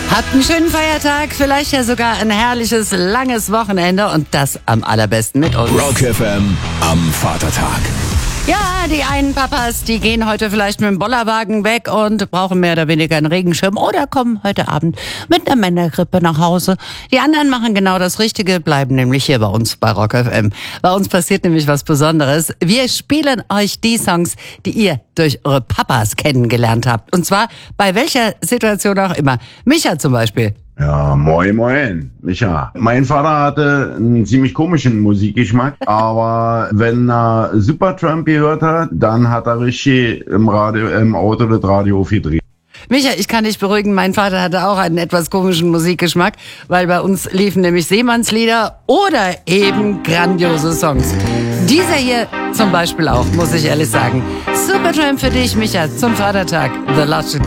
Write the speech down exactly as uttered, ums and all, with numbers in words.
Habt einen schönen Feiertag, vielleicht ja sogar ein herrliches, langes Wochenende und das am allerbesten mit uns. Rock F M am Vatertag. Ja, die einen Papas, die gehen heute vielleicht mit dem Bollerwagen weg und brauchen mehr oder weniger einen Regenschirm oder kommen heute Abend mit einer Männergrippe nach Hause. Die anderen machen genau das Richtige, bleiben nämlich hier bei uns bei Rock F M. Bei uns passiert nämlich was Besonderes. Wir spielen euch die Songs, die ihr durch eure Papas kennengelernt habt. Und zwar bei welcher Situation auch immer. Micha zum Beispiel. Ja, moin, moin, Micha. Mein Vater hatte einen ziemlich komischen Musikgeschmack, aber wenn er Supertramp gehört hat, dann hat er richtig im Radio, im Auto das Radio aufgedreht. Micha, ich kann dich beruhigen, mein Vater hatte auch einen etwas komischen Musikgeschmack, weil bei uns liefen nämlich Seemannslieder oder eben grandiose Songs. Dieser hier zum Beispiel auch, muss ich ehrlich sagen. Supertramp für dich, Micha, zum Vatertag. The Logical.